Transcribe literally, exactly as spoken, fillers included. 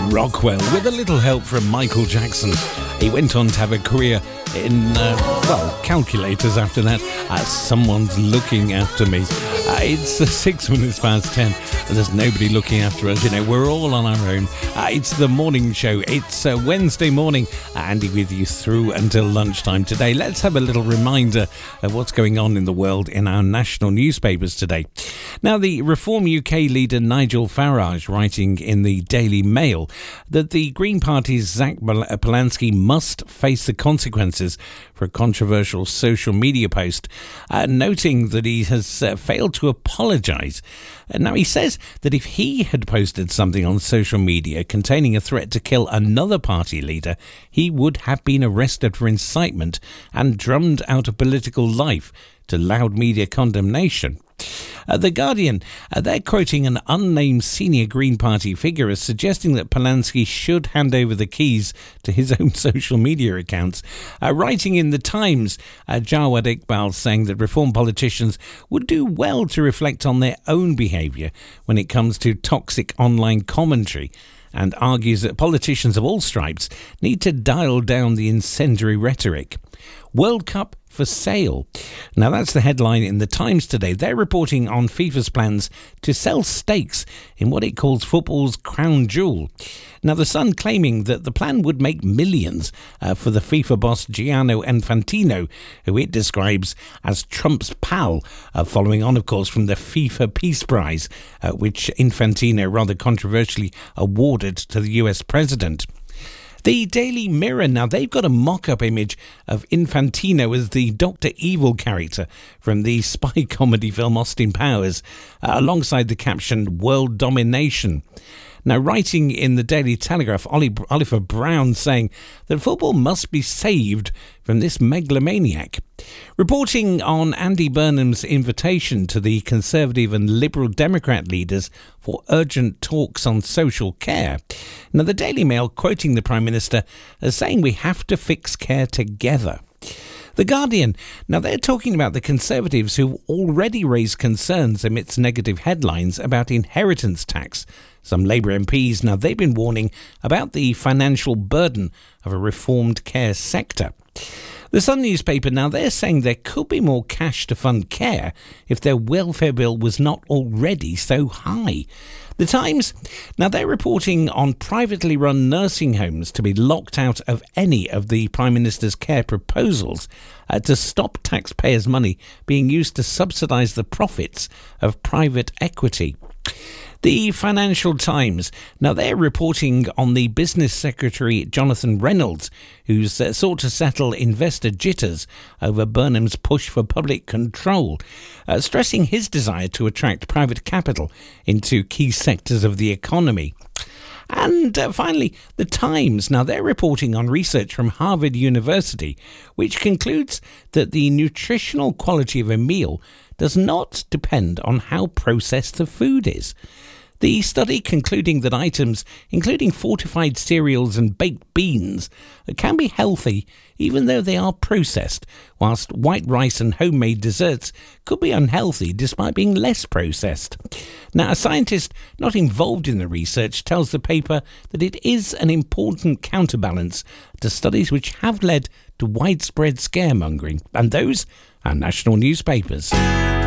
Rockwell, with a little help from Michael Jackson. He went on to have a career in, uh, well, calculators after that. Uh, someone's looking after me. Uh, it's uh, six minutes past ten, and there's nobody looking after us. You know, we're all on our own. Uh, it's the morning show. It's uh, Wednesday morning. Andy with you through until lunchtime today. Let's have a little reminder of what's going on in the world in our national newspapers today. Now, the Reform U K leader Nigel Farage writing in the Daily Mail that the Green Party's Zach Polanski must face the consequences for a controversial social media post, uh, noting that he has uh, failed to apologise. Uh, now, he says that if he had posted something on social media containing a threat to kill another party leader, he would have been arrested for incitement and drummed out of political life to loud media condemnation. Uh, the Guardian, uh, they're quoting an unnamed senior Green Party figure as suggesting that Polanski should hand over the keys to his own social media accounts. Uh, writing in The Times, uh, Jawad Iqbal saying that Reform politicians would do well to reflect on their own behaviour when it comes to toxic online commentary, and argues that politicians of all stripes need to dial down the incendiary rhetoric. World Cup for sale. Now, that's the headline in The Times today. They're reporting on FIFA's plans to sell stakes in what it calls football's crown jewel. Now, The Sun claiming that the plan would make millions uh, for the FIFA boss Gianni Infantino, who it describes as Trump's pal, uh, following on, of course, from the FIFA Peace Prize, uh, which Infantino rather controversially awarded to the U S president. The Daily Mirror, now they've got a mock-up image of Infantino as the Doctor Evil character from the spy comedy film Austin Powers, uh, alongside the caption "World Domination." Now, writing in the Daily Telegraph, Oliver Brown saying that football must be saved from this megalomaniac. Reporting on Andy Burnham's invitation to the Conservative and Liberal Democrat leaders for urgent talks on social care. Now, the Daily Mail quoting the Prime Minister as saying we have to fix care together. The Guardian, now they're talking about the Conservatives who already raised concerns amidst negative headlines about inheritance tax. Some Labour M Ps, now they've been warning about the financial burden of a reformed care sector. The Sun newspaper, now they're saying there could be more cash to fund care if their welfare bill was not already so high. The Times, now they're reporting on privately run nursing homes to be locked out of any of the Prime Minister's care proposals uh, to stop taxpayers' money being used to subsidise the profits of private equity. The Financial Times, now they're reporting on the Business Secretary Jonathan Reynolds, who's uh, sought to settle investor jitters over Burnham's push for public control, uh, stressing his desire to attract private capital into key sectors of the economy. And uh, finally, The Times. Now, they're reporting on research from Harvard University, which concludes that the nutritional quality of a meal does not depend on how processed the food is. The study concluding that items, including fortified cereals and baked beans, can be healthy even though they are processed, whilst white rice and homemade desserts could be unhealthy despite being less processed. Now, a scientist not involved in the research tells the paper that it is an important counterbalance to studies which have led to widespread scaremongering, and those are national newspapers.